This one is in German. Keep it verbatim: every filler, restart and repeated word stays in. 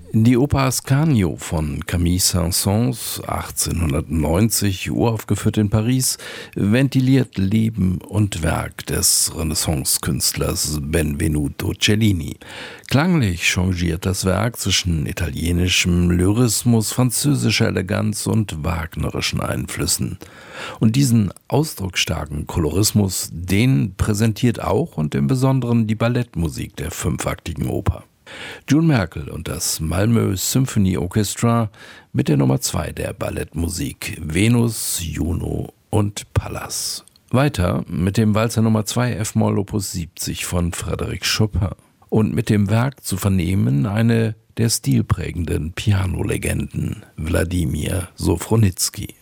Die Oper Ascanio von Camille Saint-Saëns, achtzehnhundertneunzig, uraufgeführt in Paris, ventiliert Leben und Werk des Renaissance-Künstlers Benvenuto Cellini. Klanglich changiert das Werk zwischen italienischem Lyrismus, französischer Eleganz und wagnerischen Einflüssen. Und diesen ausdrucksstarken Kolorismus, den präsentiert auch und im Besonderen die Ballettmusik der fünfaktigen Oper. June Merkel und das Malmö Symphony Orchestra mit der Nummer zwei der Ballettmusik Venus, Juno und Pallas. Weiter mit dem Walzer Nummer zwei F-Moll Opus siebzig von Frédéric Chopin und mit dem Werk zu vernehmen eine der stilprägenden Pianolegenden Wladimir Sofronitzky.